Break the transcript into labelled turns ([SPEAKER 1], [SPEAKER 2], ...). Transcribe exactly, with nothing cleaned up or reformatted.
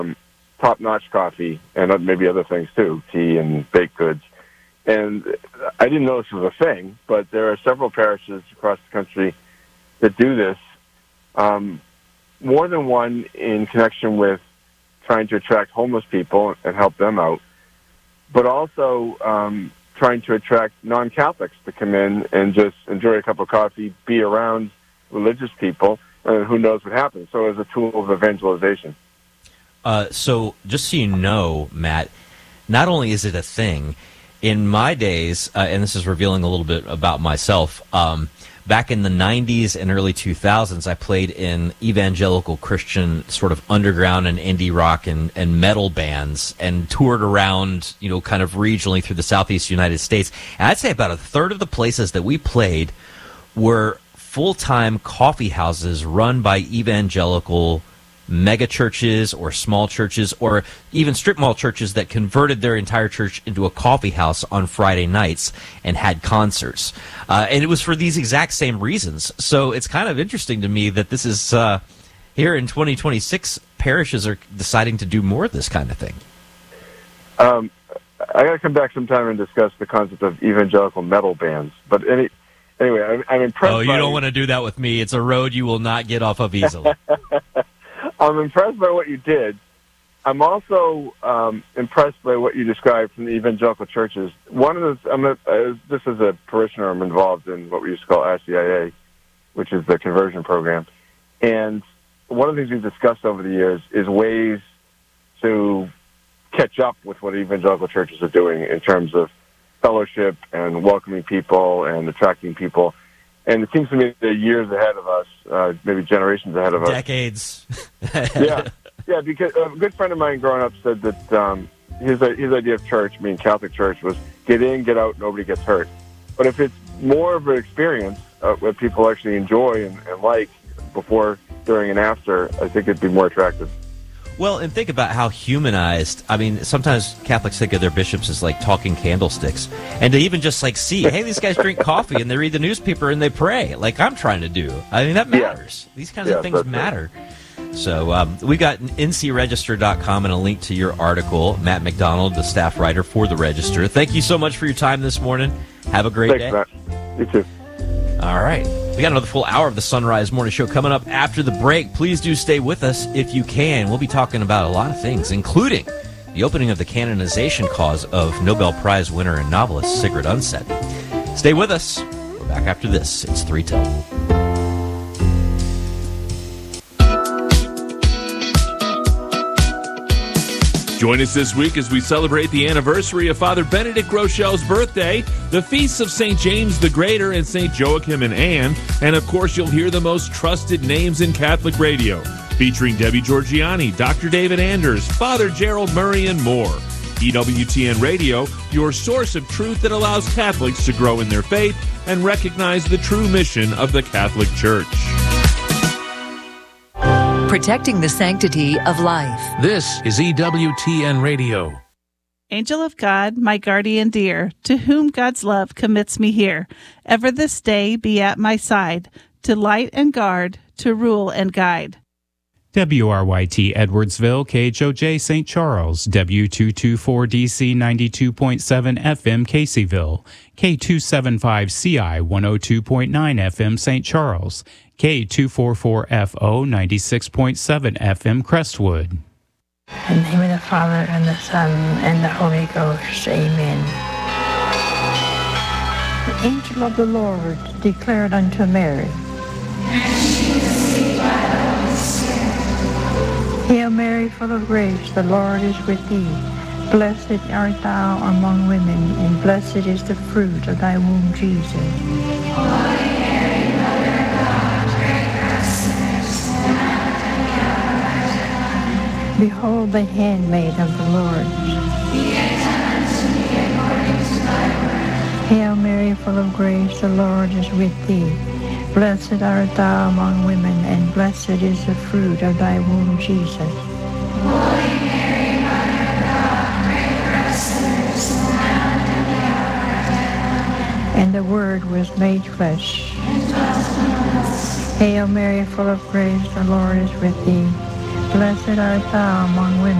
[SPEAKER 1] top-notch coffee and maybe other things too, tea and baked goods. And I didn't know this was a thing, but there are several parishes across the country that do this. Um, more than one in connection with trying to attract homeless people and help them out, but also um, trying to attract non-Catholics to come in and just enjoy a cup of coffee, be around religious people, and who knows what happens. So as a tool of evangelization.
[SPEAKER 2] Uh, so just so you know, Matt, not only is it a thing, in my days, uh, and this is revealing a little bit about myself, um, back in the nineties and early two thousands, I played in evangelical Christian sort of underground and indie rock and, and metal bands and toured around, you know, kind of regionally through the southeast United States. And I'd say about a third of the places that we played were full-time coffee houses run by evangelical mega churches or small churches or even strip mall churches that converted their entire church into a coffee house on Friday nights and had concerts. Uh, and it was for these exact same reasons. So it's kind of interesting to me that this is uh, here in twenty twenty-six, parishes are deciding to do more of this kind of thing.
[SPEAKER 1] Um, I got to come back sometime and discuss the concept of evangelical metal bands. But any, anyway, I'm, I'm impressed.
[SPEAKER 2] Oh, you
[SPEAKER 1] by...
[SPEAKER 2] don't want to do that with me. It's a road you will not get off of easily.
[SPEAKER 1] I'm impressed by what you did. I'm also um, impressed by what you described from the evangelical churches. One of the, I'm a, uh, this is a parishioner, I'm involved in what we used to call Ask the I A, which is the conversion program. And one of the things we've discussed over the years is ways to catch up with what evangelical churches are doing in terms of fellowship and welcoming people and attracting people. And it seems to me they're years ahead of us, uh, maybe generations ahead of us.
[SPEAKER 2] Decades.
[SPEAKER 1] yeah, yeah. Because a good friend of mine growing up said that um, his his idea of church, meaning Catholic church, was get in, get out, nobody gets hurt. But if it's more of an experience uh, where people actually enjoy and, and like before, during, and after, I think it'd be more attractive.
[SPEAKER 2] Well, and think about how humanized, I mean, sometimes Catholics think of their bishops as like talking candlesticks. And to even just like see, hey, these guys drink coffee and they read the newspaper and they pray, like I'm trying to do. I mean, that matters. Yeah. These kinds yeah, of things matter. Right. So um, we got N C Register dot com and a link to your article. Matt McDonald, the staff writer for the Register. Thank you so much for your time this morning. Have a great
[SPEAKER 1] Thanks,
[SPEAKER 2] day.
[SPEAKER 1] Matt. You too.
[SPEAKER 2] All right. We got another full hour of the Sunrise Morning Show coming up after the break. Please do stay with us if you can. We'll be talking about a lot of things, including the opening of the canonization cause of Nobel Prize winner and novelist Sigrid Undset. Stay with us. We're back after this. It's three till.
[SPEAKER 3] Join us this week as we celebrate the anniversary of Father Benedict Grochel's birthday, the feasts of Saint James the Greater and Saint Joachim and Anne, and of course you'll hear the most trusted names in Catholic radio, featuring Debbie Georgiani, Doctor David Anders, Father Gerald Murray, and more. E W T N Radio, your source of truth that allows Catholics to grow in their faith and recognize the true mission of the Catholic Church.
[SPEAKER 4] Protecting the sanctity of life.
[SPEAKER 5] This is E W T N Radio.
[SPEAKER 6] Angel of God, my guardian dear, to whom God's love commits me here, ever this day be at my side, to light and guard, to rule and guide.
[SPEAKER 7] W R Y T Edwardsville, K H O J Saint Charles, W two twenty-four D C ninety-two point seven F M Caseyville, K two seventy-five C I one oh two point nine F M Saint Charles, K two forty-four F O ninety-six point seven F M Crestwood.
[SPEAKER 8] In the name of the Father, and the Son, and the Holy Ghost. Amen. The angel of the Lord declared unto Mary, Hail Mary, full of grace, the Lord is with thee. Blessed art thou among women, and blessed is the fruit of thy womb, Jesus. Holy Mary, Mother of God, pray for us sinners, now and at the hour of our death. Behold the handmaid of the Lord. Be it done unto me according to thy word. Hail Mary, full of grace, the Lord is with thee. Blessed art thou among women, and blessed is the fruit of thy womb, Jesus. Holy Mary, Mother of God, pray for us sinners, now and at the hour of our death. And the Word was made flesh, and dwelt among us. Hail Mary, full of grace, the Lord is with thee. Blessed art thou among women.